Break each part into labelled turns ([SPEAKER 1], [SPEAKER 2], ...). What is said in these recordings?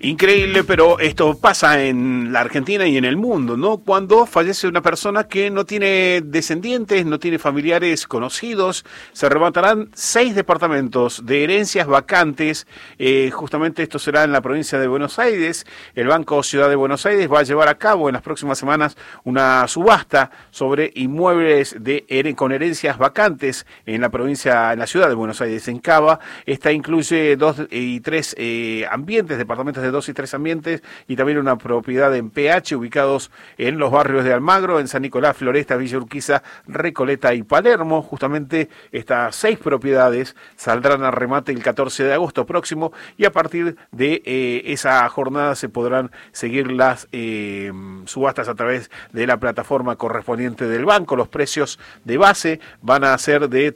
[SPEAKER 1] Increíble, pero esto pasa en la Argentina y en el mundo, ¿no? Cuando fallece una persona que no tiene descendientes, no tiene familiares conocidos, se arrebatarán 6 departamentos de herencias vacantes. Justamente esto será en la provincia de Buenos Aires. El Banco Ciudad de Buenos Aires va a llevar a cabo en las próximas semanas una subasta sobre inmuebles con herencias vacantes en la provincia, en la ciudad de Buenos Aires, en Cava. Esta incluye 2 y 3 ambientes, departamentos de 2 y 3 ambientes, y también una propiedad en PH ubicados en los barrios de Almagro, en San Nicolás, Floresta, Villa Urquiza, Recoleta y Palermo. Justamente estas 6 propiedades saldrán a remate el 14 de agosto próximo, y a partir de esa jornada se podrán seguir las subastas a través de la plataforma correspondiente del banco. Los precios de base van a ser de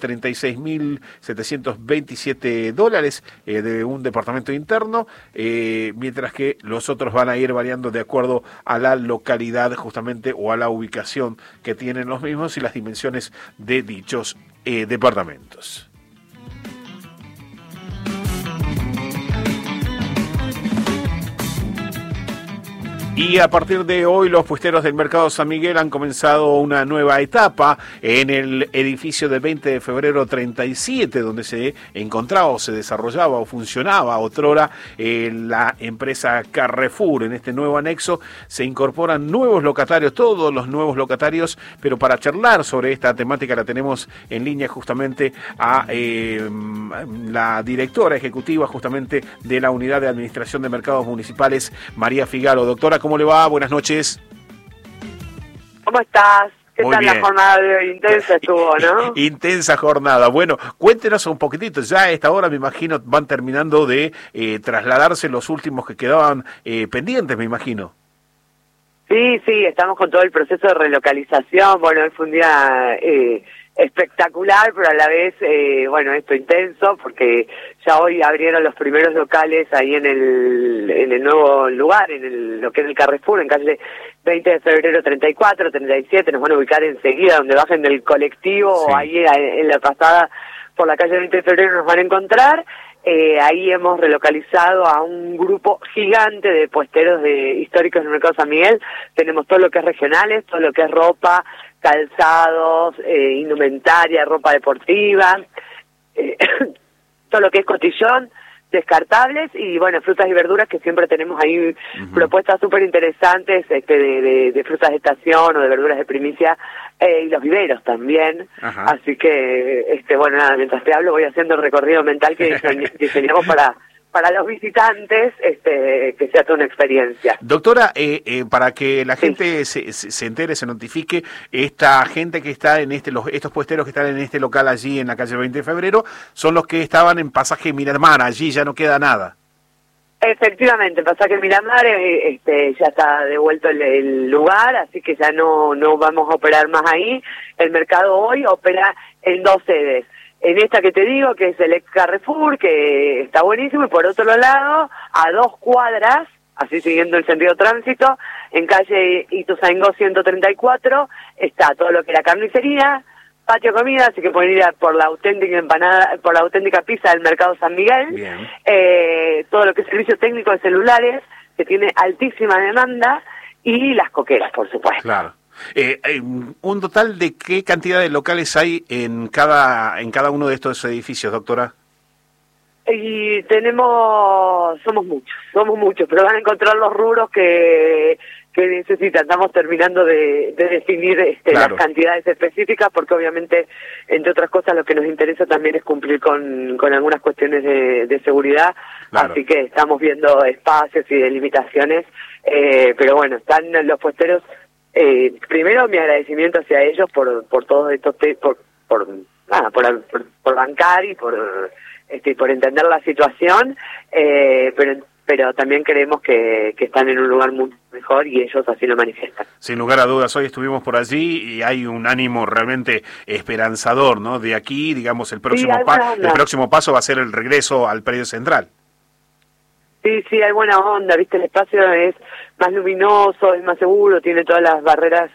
[SPEAKER 1] $36.727 de un departamento interno, mientras que los otros van a ir variando de acuerdo a la localidad justamente o a la ubicación que tienen los mismos y las dimensiones de dichos departamentos. Y a partir de hoy los puesteros del Mercado San Miguel han comenzado una nueva etapa en el edificio de 20 de febrero 37, donde se encontraba o se desarrollaba o funcionaba otrora la empresa Carrefour. En este nuevo anexo se incorporan nuevos locatarios, todos los nuevos locatarios, pero para charlar sobre esta temática la tenemos en línea justamente a la directora ejecutiva justamente de la Unidad de Administración de Mercados Municipales, María Figaro. Doctora, ¿cómo le va? Buenas noches.
[SPEAKER 2] ¿Cómo estás? ¿Qué
[SPEAKER 1] Muy
[SPEAKER 2] tal
[SPEAKER 1] bien.
[SPEAKER 2] La jornada de hoy? Intensa estuvo, ¿no?
[SPEAKER 1] Intensa jornada. Bueno, cuéntenos un poquitito. Ya a esta hora, me imagino, van terminando de trasladarse los últimos que quedaban pendientes, me imagino.
[SPEAKER 2] Sí, estamos con todo el proceso de relocalización. Bueno, hoy fue un día espectacular, pero a la vez, esto intenso, porque ya hoy abrieron los primeros locales ahí en el nuevo lugar, lo que es el Carrefour, en calle 20 de febrero 34, 37, nos van a ubicar enseguida, donde bajen del colectivo,
[SPEAKER 1] Sí.
[SPEAKER 2] Ahí en la pasada por la calle 20 de febrero nos van a encontrar. Ahí hemos relocalizado a un grupo gigante de puesteros históricos del Mercado San Miguel. Tenemos todo lo que es regionales, todo lo que es ropa, calzados, indumentaria, ropa deportiva, todo lo que es cotillón, descartables, y bueno, frutas y verduras, que siempre tenemos ahí propuestas súper interesantes de frutas de estación o de verduras de primicia, y los viveros también.
[SPEAKER 1] Ajá.
[SPEAKER 2] Así que, nada, mientras te hablo voy haciendo el recorrido mental que diseñamos para los visitantes, que sea toda una experiencia.
[SPEAKER 1] Doctora, para que la gente se entere, se notifique, esta gente que está en estos puesteros que están en este local allí en la calle 20 de febrero, son los que estaban en pasaje Miramar, allí ya no queda nada.
[SPEAKER 2] Efectivamente, pasaje Miramar, ya está devuelto el lugar, así que ya no vamos a operar más ahí. El mercado hoy opera en 2 sedes. En esta que te digo, que es el ex Carrefour, que está buenísimo, y por otro lado, a 2 cuadras, así siguiendo el sentido tránsito, en calle Ituzaingó 134, está todo lo que es la carnicería, patio comida, así que pueden ir por la auténtica empanada, por la auténtica pizza del Mercado San Miguel.
[SPEAKER 1] Bien.
[SPEAKER 2] Todo lo que es servicio técnico de celulares, que tiene altísima demanda, y las coqueras, por supuesto.
[SPEAKER 1] Claro. ¿Un total de qué cantidad de locales hay en cada uno de estos edificios, doctora?
[SPEAKER 2] Y somos muchos, pero van a encontrar los rubros que necesitan. Estamos terminando de definir
[SPEAKER 1] Claro.
[SPEAKER 2] las cantidades específicas, porque obviamente, entre otras cosas, lo que nos interesa también es cumplir con algunas cuestiones de seguridad.
[SPEAKER 1] Claro.
[SPEAKER 2] Así que estamos viendo espacios y delimitaciones, pero bueno, están los puesteros. Primero, mi agradecimiento hacia ellos por todos estos por bancar y por entender la situación, pero también creemos que están en un lugar mucho mejor, y ellos así lo manifiestan.
[SPEAKER 1] Sin lugar a dudas, hoy estuvimos por allí y hay un ánimo realmente esperanzador, ¿no? De aquí, digamos, el próximo paso va a ser el regreso al predio central.
[SPEAKER 2] Sí, sí, hay buena onda, viste, el espacio es más luminoso, es más seguro, tiene todas las barreras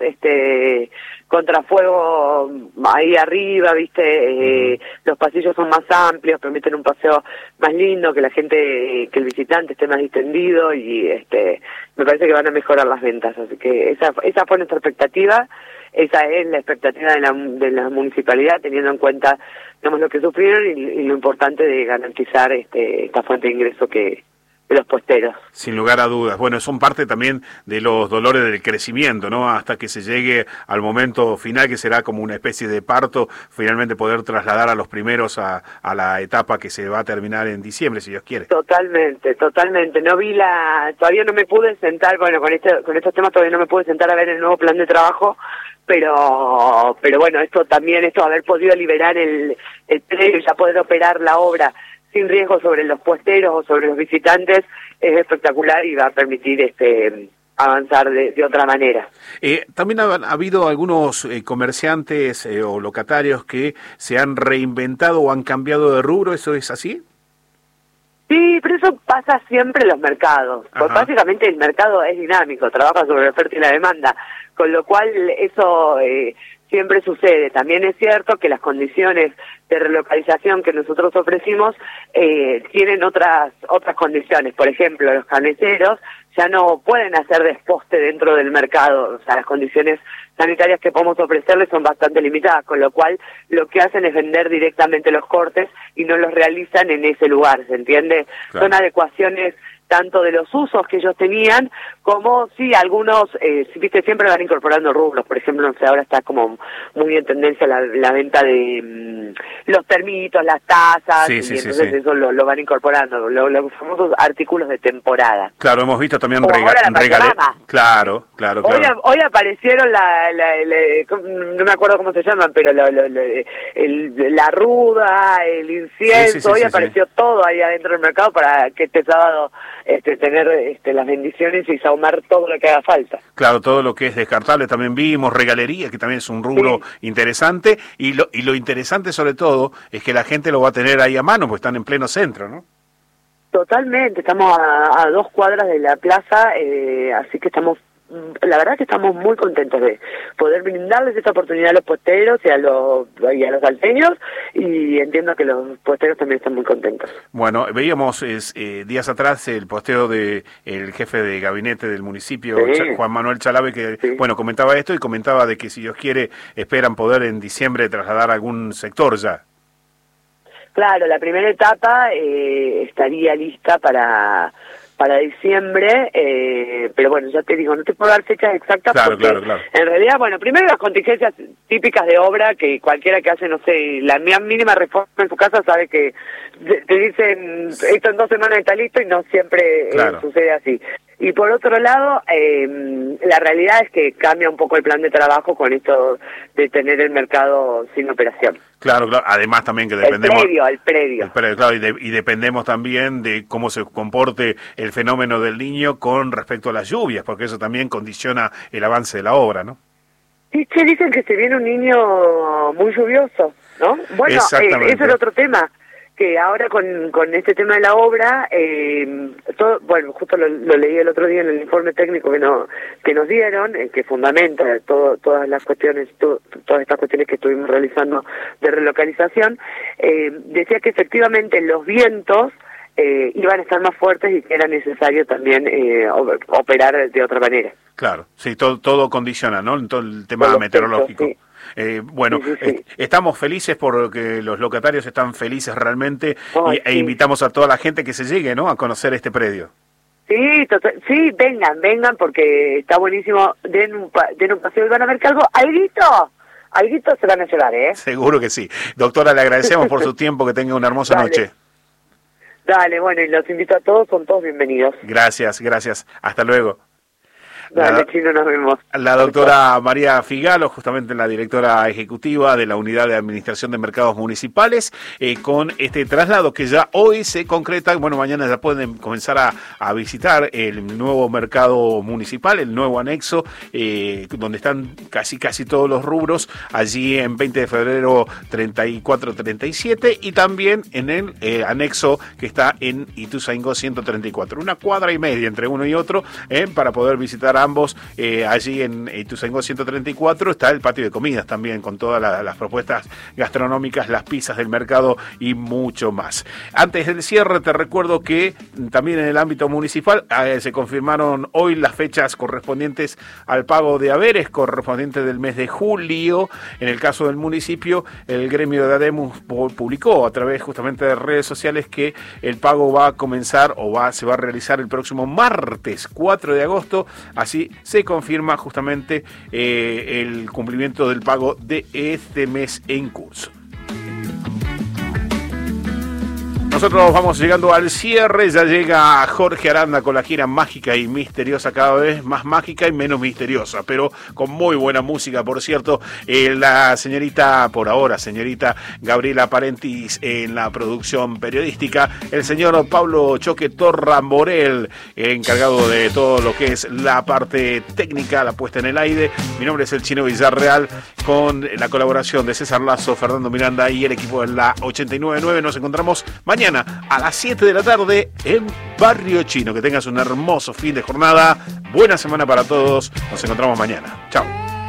[SPEAKER 2] contrafuego ahí arriba, viste, los pasillos son más amplios, permiten un paseo más lindo, que la gente, que el visitante esté más distendido y me parece que van a mejorar las ventas, así que esa fue nuestra expectativa. Esa es la expectativa de la municipalidad, teniendo en cuenta, digamos, lo que sufrieron y lo importante de garantizar esta fuente de ingreso de los puesteros.
[SPEAKER 1] Sin lugar a dudas. Bueno, son parte también de los dolores del crecimiento, ¿no? Hasta que se llegue al momento final, que será como una especie de parto, finalmente poder trasladar a los primeros a la etapa que se va a terminar en diciembre, si Dios quiere.
[SPEAKER 2] Totalmente. No vi todavía no me pude sentar, bueno, con estos temas todavía no me pude sentar a ver el nuevo plan de trabajo, pero bueno, esto haber podido liberar el predio y ya poder operar la obra sin riesgo sobre los puesteros o sobre los visitantes es espectacular y va a permitir avanzar de otra manera.
[SPEAKER 1] También ha habido algunos comerciantes o locatarios que se han reinventado o han cambiado de rubro, ¿eso es así?
[SPEAKER 2] Sí, pero eso pasa siempre en los mercados. Pues básicamente el mercado es dinámico, trabaja sobre la oferta y la demanda, con lo cual eso siempre sucede. También es cierto que las condiciones de relocalización que nosotros ofrecimos tienen otras condiciones. Por ejemplo, los carniceros ya no pueden hacer desposte dentro del mercado, o sea, las condiciones sanitarias que podemos ofrecerles son bastante limitadas, con lo cual lo que hacen es vender directamente los cortes y no los realizan en ese lugar, ¿se entiende? Claro. Son adecuaciones tanto de los usos que ellos tenían, como sí, algunos, viste, siempre van incorporando rubros. Por ejemplo, no sé, ahora está como muy en tendencia la venta de los termitos, las tazas, y entonces eso lo van incorporando, los famosos artículos de temporada.
[SPEAKER 1] Claro, hemos visto también
[SPEAKER 2] regalería.
[SPEAKER 1] Claro.
[SPEAKER 2] Hoy aparecieron no me acuerdo cómo se llaman, pero la ruda, el incienso, hoy apareció todo ahí adentro del mercado para que este sábado tener las bendiciones y sahumar todo lo que haga falta.
[SPEAKER 1] Claro, todo lo que es descartable también vimos, regalería, que también es un rubro interesante, y lo interesante sobre todo es que la gente lo va a tener ahí a mano, pues están en pleno centro, ¿no?
[SPEAKER 2] Totalmente, estamos a 2 cuadras de la plaza, así que la verdad que estamos muy contentos de poder brindarles esta oportunidad a los puesteros y a los salteños, y entiendo que los puesteros también están muy contentos.
[SPEAKER 1] Bueno, veíamos días atrás el posteo de el jefe de gabinete del municipio, Juan Manuel Chalave, que bueno, comentaba esto y comentaba de que si Dios quiere esperan poder en diciembre trasladar algún sector ya.
[SPEAKER 2] Claro, la primera etapa estaría lista para diciembre, pero bueno, ya te digo, no te puedo dar fechas exactas porque en realidad, bueno, primero las contingencias típicas de obra, que cualquiera que hace, no sé, la mínima reforma en su casa sabe que te dicen esto en 2 semanas está listo y no siempre sucede así. Y por otro lado, la realidad es que cambia un poco el plan de trabajo con esto de tener el mercado sin operación.
[SPEAKER 1] Claro, además también que dependemos...
[SPEAKER 2] El previo.
[SPEAKER 1] Claro, y dependemos también de cómo se comporte el fenómeno del Niño con respecto a las lluvias, porque eso también condiciona el avance de la obra, ¿no?
[SPEAKER 2] Sí, que dicen que se viene un niño muy lluvioso, ¿no? Bueno, ese es el otro tema, que ahora con este tema de la obra, bueno, justo lo leí el otro día en el informe técnico que nos dieron, que fundamenta todas las cuestiones, todas estas cuestiones que estuvimos realizando de relocalización, decía que efectivamente los vientos iban a estar más fuertes y que era necesario también operar de otra manera.
[SPEAKER 1] Claro, sí, todo condiciona, ¿no? Todo el tema meteorológico. Sí. Bueno, estamos felices porque los locatarios están felices realmente e invitamos a toda la gente que se llegue, ¿no?, a conocer este predio.
[SPEAKER 2] Sí, vengan porque está buenísimo, den un paseo y van a ver que alguito se van a llevar, ¿eh?
[SPEAKER 1] Seguro que sí. Doctora, le agradecemos por su tiempo, que tenga una hermosa noche.
[SPEAKER 2] Dale, bueno, y los invito a todos, son todos bienvenidos.
[SPEAKER 1] Gracias, hasta luego.
[SPEAKER 2] Dale, Chino, nos vemos.
[SPEAKER 1] La doctora María Figalo, justamente la directora ejecutiva de la Unidad de Administración de Mercados Municipales, con este traslado que ya hoy se concreta. Bueno, mañana ya pueden comenzar a visitar el nuevo mercado municipal, el nuevo anexo, donde están casi todos los rubros, allí en 20 de febrero 34-37, y también en el anexo que está en Ituzaingó 134, una cuadra y media entre uno y otro, para poder visitar ambos. Allí en Ituzaingó 134 está el patio de comidas también, con todas las propuestas gastronómicas, las pizzas del mercado y mucho más. Antes del cierre, te recuerdo que también en el ámbito municipal se confirmaron hoy las fechas correspondientes al pago de haberes correspondientes del mes de julio. En el caso del municipio, el gremio de ADEMUS publicó a través justamente de redes sociales que el pago va a comenzar se va a realizar el próximo martes 4 de agosto. Así se confirma justamente el cumplimiento del pago de este mes en curso. Nosotros vamos llegando al cierre, ya llega Jorge Aranda con la gira mágica y misteriosa, cada vez más mágica y menos misteriosa, pero con muy buena música, por cierto. La señorita Gabriela Parentis en la producción periodística, el señor Pablo Choque Torra Morel, encargado de todo lo que es la parte técnica, la puesta en el aire. Mi nombre es el Chino Villarreal, con la colaboración de César Lazo, Fernando Miranda y el equipo de la 89.9. Nos encontramos mañana a las 7 de la tarde en Barrio Chino. Que tengas un hermoso fin de jornada. Buena semana para todos. Nos encontramos mañana. Chao.